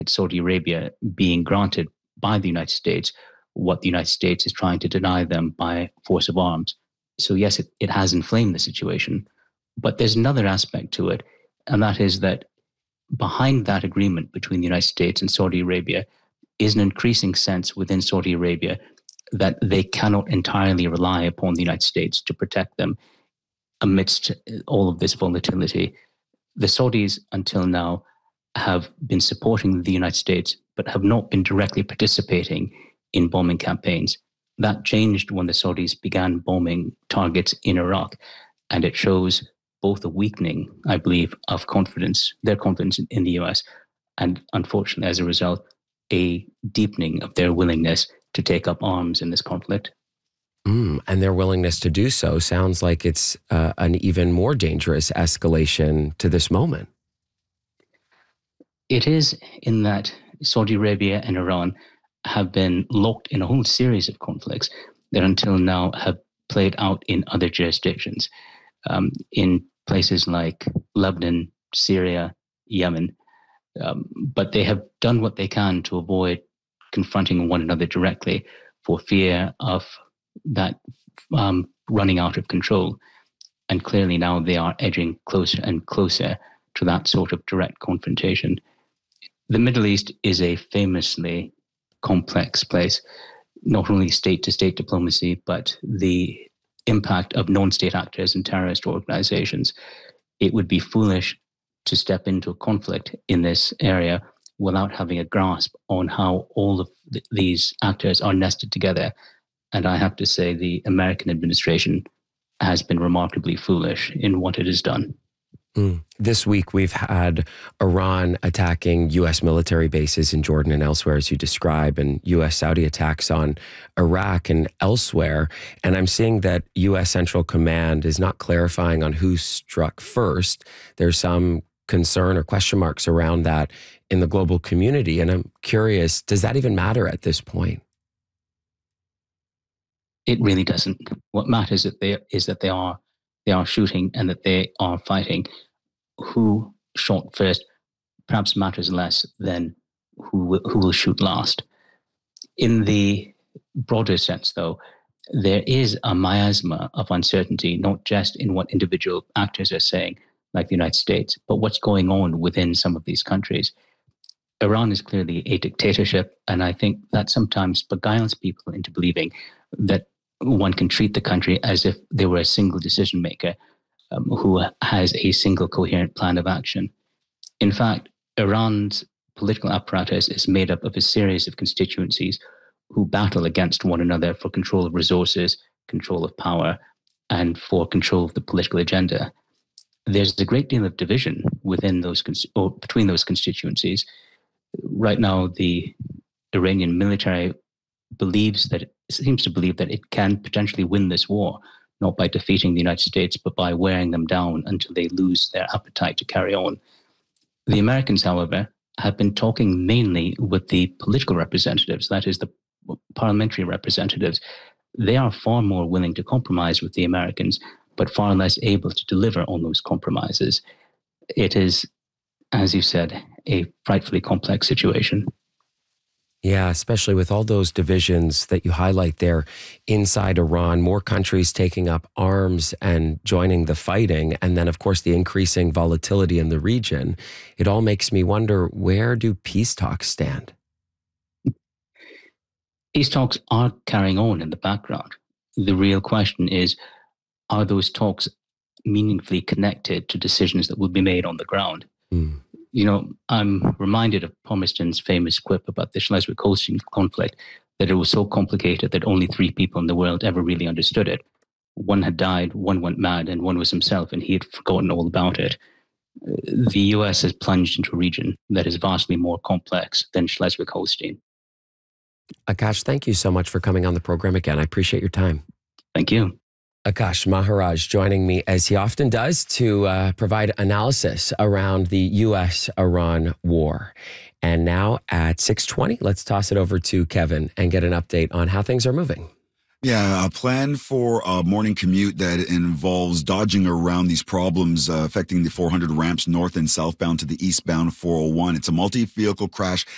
Saudi Arabia being granted by the United States what the United States is trying to deny them by force of arms. So yes, it has inflamed the situation, but there's another aspect to it, and that is that behind that agreement between the United States and Saudi Arabia is an increasing sense within Saudi Arabia that they cannot entirely rely upon the United States to protect them amidst all of this volatility. The Saudis, until now, have been supporting the United States, but have not been directly participating in bombing campaigns. That changed when the Saudis began bombing targets in Iraq, and it shows both a weakening, I believe, of confidence, their confidence in the US, and unfortunately, as a result, a deepening of their willingness to take up arms in this conflict. And their willingness to do so sounds like it's an even more dangerous escalation to this moment. It is, in that Saudi Arabia and Iran have been locked in a whole series of conflicts that until now have played out in other jurisdictions, in places like Lebanon, Syria, Yemen. But they have done what they can to avoid confronting one another directly for fear of that running out of control. And clearly now they are edging closer and closer to that sort of direct confrontation. The Middle East is a famously complex place, not only state-to-state diplomacy, but the impact of non-state actors and terrorist organizations. It would be foolish to step into a conflict in this area without having a grasp on how all of these actors are nested together. And I have to say the American administration has been remarkably foolish in what it has done. This week, we've had Iran attacking U.S. military bases in Jordan and elsewhere, as you describe, and U.S.-Saudi attacks on Iraq and elsewhere. And I'm seeing that U.S. Central Command is not clarifying on who struck first. There's some concern or question marks around that in the global community. And I'm curious, does that even matter at this point? It really doesn't. What matters is that they are shooting and that they are fighting. Who shot first perhaps matters less than who will shoot last. In the broader sense, though, there is a miasma of uncertainty, not just in what individual actors are saying, like the United States, but what's going on within some of these countries. Iran is clearly a dictatorship, and I think that sometimes beguiles people into believing that one can treat the country as if they were a single decision maker who has a single coherent plan of action. In fact, Iran's political apparatus is made up of a series of constituencies who battle against one another for control of resources, control of power, and for control of the political agenda. There's a great deal of division within those between those constituencies. Right now, the Iranian military seems to believe that it can potentially win this war, not by defeating the United States, but by wearing them down until they lose their appetite to carry on. The Americans, however, have been talking mainly with the political representatives, that is, the parliamentary representatives. They are far more willing to compromise with the Americans, but far less able to deliver on those compromises. It is, as you said, a frightfully complex situation. Yeah, especially with all those divisions that you highlight there inside Iran, more countries taking up arms and joining the fighting, and then, of course, the increasing volatility in the region. It all makes me wonder, where do peace talks stand? Peace talks are carrying on in the background. The real question is, are those talks meaningfully connected to decisions that will be made on the ground? You know, I'm reminded of Palmerston's famous quip about the Schleswig-Holstein conflict, that it was so complicated that only 3 people in the world ever really understood it. One had died, one went mad, and one was himself, and he had forgotten all about it. The US has plunged into a region that is vastly more complex than Schleswig-Holstein. Akash, thank you so much for coming on the program again. I appreciate your time. Thank you. Akash Maharaj joining me, as he often does, to provide analysis around the U.S.-Iran war. And now at 6:20, let's toss it over to Kevin and get an update on how things are moving. Yeah, a plan for a morning commute that involves dodging around these problems affecting the 400 ramps north and southbound to the eastbound 401. It's a multi-vehicle crash